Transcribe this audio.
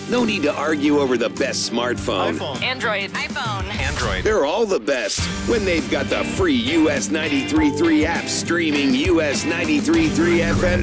No need to argue over the best smartphone. Android. iPhone. They're all the best when they've got the free US 93.3 app streaming US 93.3 FM